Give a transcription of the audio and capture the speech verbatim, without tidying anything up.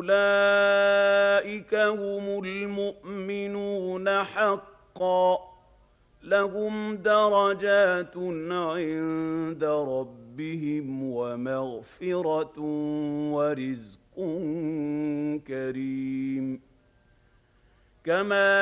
أُولَٰئِكَ هُمُ الْمُؤْمِنُونَ حَقًّا ۚ لَّهُمْ دَرَجَاتٌ عِندَ رَبِّهِمْ وَمَغْفِرَةٌ وَرِزْقٌ كَرِيمٌ. كَمَا